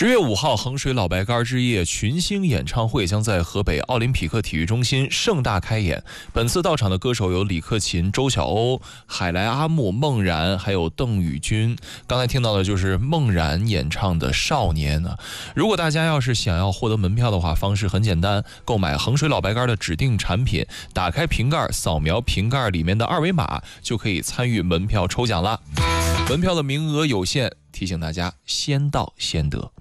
10月5号，衡水老白干之夜群星演唱会将在河北奥林匹克体育中心盛大开演。本次到场的歌手有李克勤、周晓鸥、海来阿木、孟然，还有邓宇君。刚才听到的就是孟然演唱的《少年》啊。如果大家要是想要获得门票的话，方式很简单，购买衡水老白干的指定产品，打开瓶盖，扫描瓶盖里面的二维码，就可以参与门票抽奖了。门票的名额有限，提醒大家先到先得。